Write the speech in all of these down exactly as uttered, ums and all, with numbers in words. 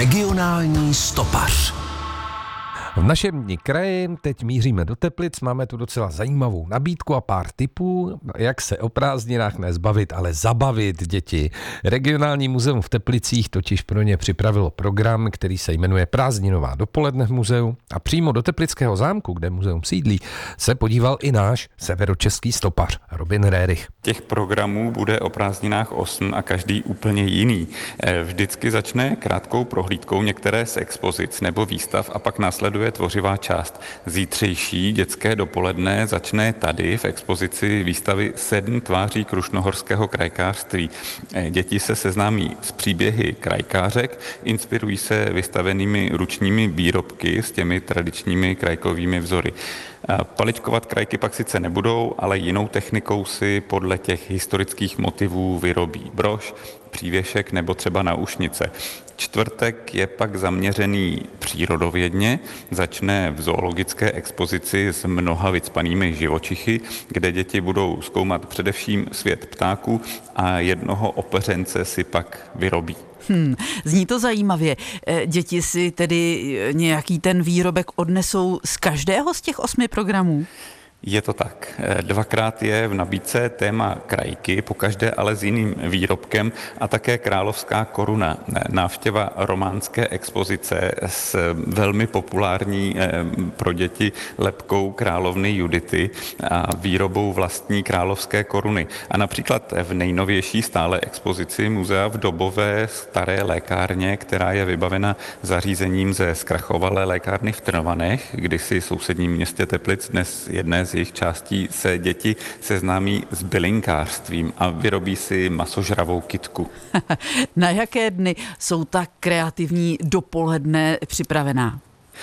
Regionální stopař. V našem dni kraji teď míříme do Teplic, máme tu docela zajímavou nabídku a pár tipů, jak se o prázdninách nezbavit, ale zabavit děti. Regionální muzeum v Teplicích totiž pro ně připravilo program, který se jmenuje Prázdninová dopoledne v muzeu a přímo do Teplického zámku, kde muzeum sídlí, se podíval i náš severočeský stopař Robin Rérich. Těch programů bude o prázdninách osm a každý úplně jiný. Vždycky začne krátkou prohlídkou některé z expozic nebo výstav a pak následuje tvořivá část. Zítřejší dětské dopoledne začne tady v expozici výstavy Sedm tváří krušnohorského krajkářství. Děti se seznámí s příběhy krajkářek, inspirují se vystavenými ručními výrobky s těmi tradičními krajkovými vzory. Paličkovat krajky pak sice nebudou, ale jinou technikou si podle těch historických motivů vyrobí brož, přívěšek nebo třeba náušnice. Čtvrtek je pak zaměřený přírodovědně, začne v zoologické expozici s mnoha vycpanými živočichy, kde děti budou zkoumat především svět ptáků a jednoho opeřence si pak vyrobí. Hmm, zní to zajímavě. Děti si tedy nějaký ten výrobek odnesou z každého z těch osmi programů? Je to tak. Dvakrát je v nabídce téma krajky, pokaždé ale s jiným výrobkem a také královská koruna. Návštěva románské expozice s velmi populární pro děti lebkou královny Judity a výrobou vlastní královské koruny. A například v nejnovější stále expozici muzea v dobové staré lékárně, která je vybavena zařízením ze zkrachovalé lékárny v Trnovanech, kdysi sousedním městě Teplic, dnes jedné z jejich částí se děti seznámí s bylinkářstvím a vyrobí si masožravou kytku. Na jaké dny jsou tak kreativní dopoledne připravená?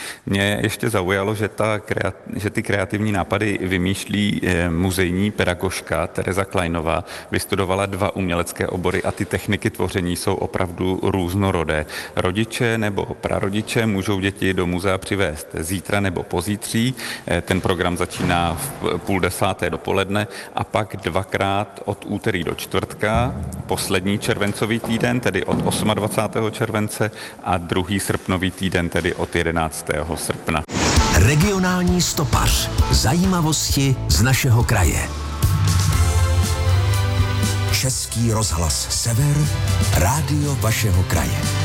Mě ještě zaujalo, že, ta, že ty kreativní nápady vymýšlí muzejní pedagožka Tereza Kleinová. Vystudovala dva umělecké obory a ty techniky tvoření jsou opravdu různorodé. Rodiče nebo prarodiče můžou děti do muzea přivést zítra nebo pozítří. Ten program začíná v půl desáté dopoledne a pak dvakrát od úterý do čtvrtka, poslední červencový týden, tedy od dvacátého osmého července a druhý srpnový týden, tedy od jedenáctého srpna. Regionální stopař. Zajímavosti z našeho kraje. Český rozhlas Sever, rádio vašeho kraje.